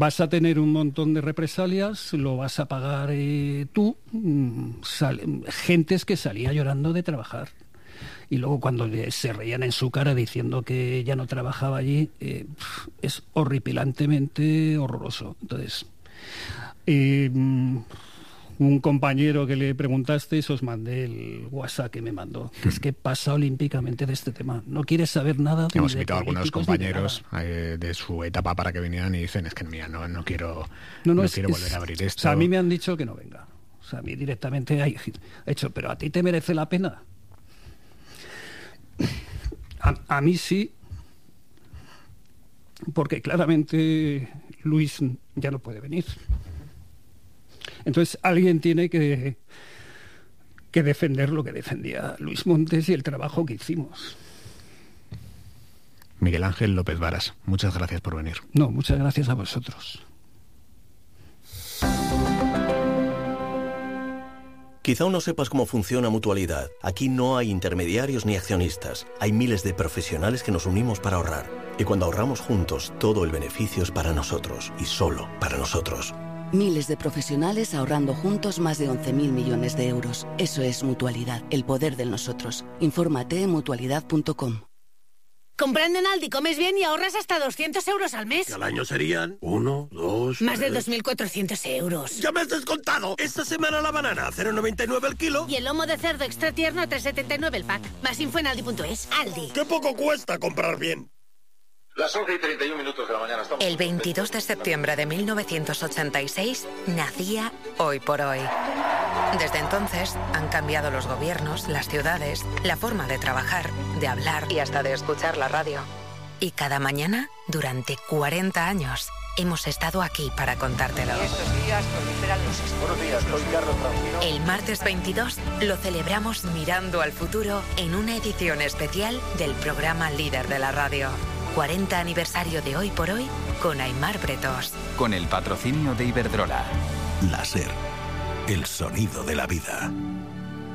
vas a tener un montón de represalias, lo vas a pagar tú. Gentes que salía llorando de trabajar. Y luego cuando se reían en su cara diciendo que ya no trabajaba allí, es horripilantemente horroroso. Entonces, un compañero que le preguntasteis, os mandé el WhatsApp que me mandó. Es que pasa olímpicamente de este tema. No quiere saber nada de hemos invitado a algunos compañeros de su etapa para que vinieran y dicen, es que mira, no quiero volver a abrir esto. O sea, a mí me han dicho que no venga. O sea, a mí directamente hay hecho, pero ¿a ti te merece la pena? A mí sí, porque claramente Luis ya no puede venir. Entonces alguien tiene que defender lo que defendía Luis Montes y el trabajo que hicimos. Miguel Ángel López Varas, muchas gracias por venir. No, muchas gracias a vosotros. Quizá aún no sepas cómo funciona Mutualidad. Aquí no hay intermediarios ni accionistas. Hay miles de profesionales que nos unimos para ahorrar. Y cuando ahorramos juntos, todo el beneficio es para nosotros y solo para nosotros. Miles de profesionales ahorrando juntos más de 11.000 millones de euros. Eso es Mutualidad, el poder del nosotros. Infórmate en mutualidad.com. Comprando en Aldi comes bien y ahorras hasta 200 euros al mes. Y al año serían 1, 2... Más de 2.400 euros. ¡Ya me has descontado! Esta semana la banana a 0,99 el kilo. Y el lomo de cerdo extra tierno a 3,79 el pack. Más info en aldi.es. Aldi. ¡Qué poco cuesta comprar bien! Las 11:31 de la mañana. Estamos el 22 de septiembre de 1986 nacía Hoy por Hoy. Desde entonces han cambiado los gobiernos, las ciudades, la forma de trabajar, de hablar y hasta de escuchar la radio. Y cada mañana, durante 40 años, hemos estado aquí para contártelo. Estos días proliferan los... Buenos días, soy Carlos Traujino. El martes 22 lo celebramos mirando al futuro en una edición especial del programa líder de la radio. 40 aniversario de Hoy por Hoy con Aimar Bretos. Con el patrocinio de Iberdrola. La SER, el sonido de la vida.